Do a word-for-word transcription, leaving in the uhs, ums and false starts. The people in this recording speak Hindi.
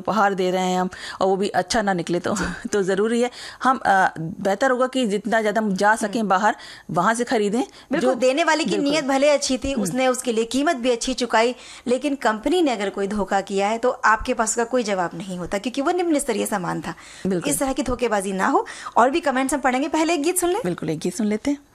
उपहार दे रहे हैं हम और वो भी अच्छा ना निकले तो तो ज़रूरी है हम बेहतर होगा कि जितना ज़्यादा हम जा सकें बाहर वहाँ से खरीदें। जो देने वाले की नीयत भले अच्छी थी, उसने उसके लिए कीमत भी अच्छी चुकाई, लेकिन कंपनी ने अगर कोई धोखा किया है तो आपके पास उसका कोई जवाब नहीं होता, क्योंकि वो निम्न स्तरीय सामान था। इस तरह की धोखेबाजी ना हो। और भी कमेंट्स हम पढ़ेंगे, पहले एक गीत सुन लें। बिल्कुल, एक गीत सुन लेते हैं।